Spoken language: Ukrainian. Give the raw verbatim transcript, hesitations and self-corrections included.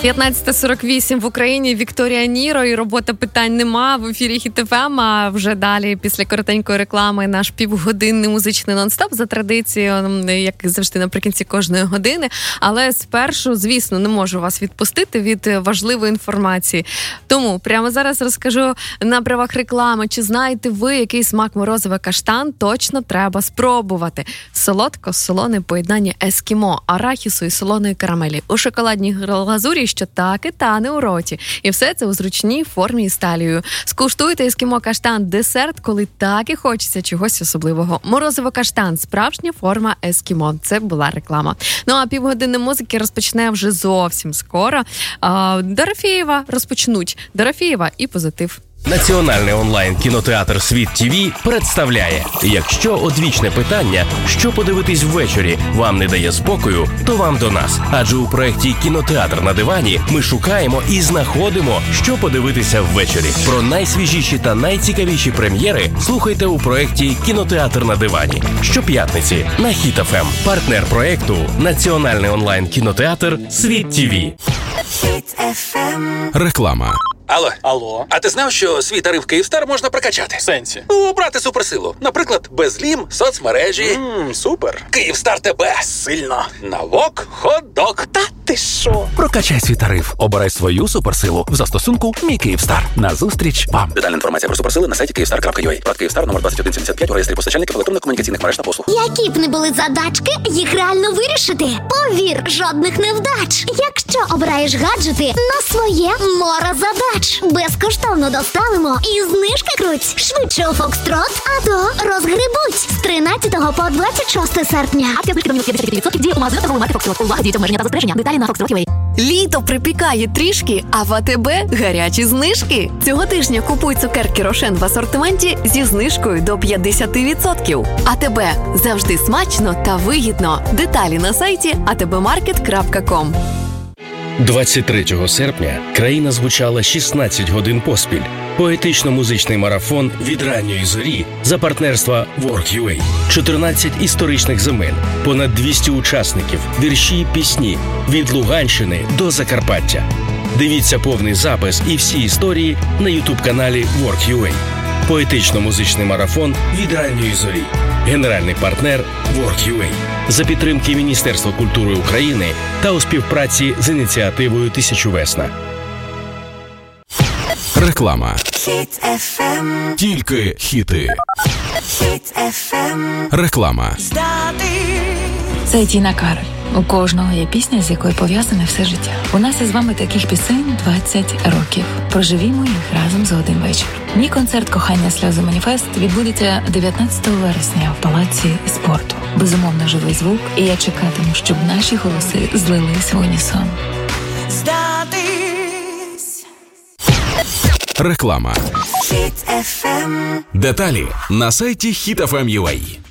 п'ятнадцята сорок вісім в Україні. Вікторія Ніро і робота питань нема. В ефірі Хіт еф ем, а вже далі, після коротенької реклами, наш півгодинний музичний нон-стоп за традицією, як завжди наприкінці кожної години. Але спершу, звісно, не можу вас відпустити від важливої інформації. Тому прямо зараз розкажу на правах реклами, чи знаєте ви, який смак морозива каштан точно треба спробувати. Солодко-солоне поєднання ескімо, арахісу і солоної карамелі у шоколадній глазурі, що так і тане у роті. І все це у зручній формі із талією. Скуштуйте ескімо каштан, десерт, коли так і хочеться чогось особливого. Морозиво каштан – справжня форма ескімо. Це була реклама. Ну а півгодини музики розпочне вже зовсім скоро. А, Дорофєєва розпочнуть. Дорофєєва і позитив. Національний онлайн-кінотеатр «Світ ТІВІ» представляє: якщо одвічне питання, що подивитись ввечері, вам не дає спокою, то вам до нас. Адже у проєкті «Кінотеатр на дивані» ми шукаємо і знаходимо, що подивитися ввечері. Про найсвіжіші та найцікавіші прем'єри слухайте у проєкті «Кінотеатр на дивані» щоп'ятниці на Хіт еф ем. Партнер проєкту – Національний онлайн-кінотеатр «Світ ТІВІ». Реклама. Алло. Алло. А ти знав, що свій тариф Київстар можна прокачати? В сенсі? Обрати суперсилу. Наприклад, безлім, соцмережі. Ммм, супер. Київстар тебе. Сильно. Навок, хот-дог. Та ти що? Прокачай свій тариф. Обирай свою суперсилу в застосунку «Мій Київстар». Назустріч вам. Детальна інформація про суперсили на сайті київстар крапка ю а. Прод Київстар номер двадцять один сімдесят п'ять у реєстрі постачальників електронно-комунікаційних мереж та послуг. Які б не були задачки, їх реально вирішити. Повір, жодних невдач. Якщо обираєш гаджети на своє море задач. Безкоштовно доставимо і знижки круть. Швидше у Фокстрот, а то розгребуть. З тринадцятого по двадцять шосте серпня. Акція знижки до мінус п'ятдесят відсотків діє у магазинах торгувати Фокстрот. Увага, діють обмеження та застереження. Деталі на фокстрот крапка ю а. Літо припікає трішки, а в АТБ гарячі знижки. Цього тижня купуй цукерки Рошен в асортименті зі знижкою до п'ятдесят відсотків. АТБ – завжди смачно та вигідно. Деталі на сайті а те бе маркет крапка ком. двадцять третього серпня країна звучала шістнадцять годин поспіль. Поетично-музичний марафон від ранньої зорі за партнерства Work.ua. чотирнадцять історичних земель, понад двісті учасників, вірші і пісні від Луганщини до Закарпаття. Дивіться повний запис і всі історії на ютуб-каналі Work.ua. Поетично-музичний марафон від ранньої зорі. Генеральний партнер Work.ua. За підтримки Міністерства культури України та у співпраці з ініціативою «Тисячу весна». Реклама. Хіт еф ем. Тільки хіти. Хіт еф ем. Реклама. Це Тіна Кароль. У кожного є пісня, з якою пов'язане все життя. У нас із вами таких пісень двадцять років. Проживімо їх разом за один вечір. Мій концерт «Кохання, сльози, маніфест» відбудеться дев'ятнадцятого вересня в Палаці спорту. Безумовно, живий звук, і я чекатиму, щоб наші голоси злились в унісон. Здатись. Реклама. Хіт еф ем. Деталі на сайті хіт еф ем крапка ю а.